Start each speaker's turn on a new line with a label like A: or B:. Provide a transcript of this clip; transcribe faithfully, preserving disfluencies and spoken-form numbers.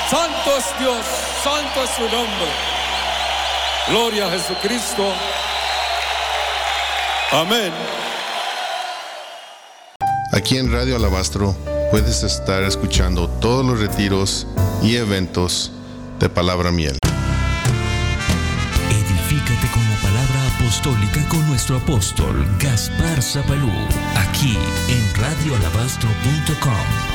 A: Santo es Dios, santo es su nombre. Gloria a Jesucristo. Amén.
B: Aquí en Radio Alabastro puedes estar escuchando todos los retiros y eventos de Palabra Miel.
C: Edifícate con la palabra apostólica con nuestro apóstol Gaspar Zapalú, aquí en radio alabastro punto com.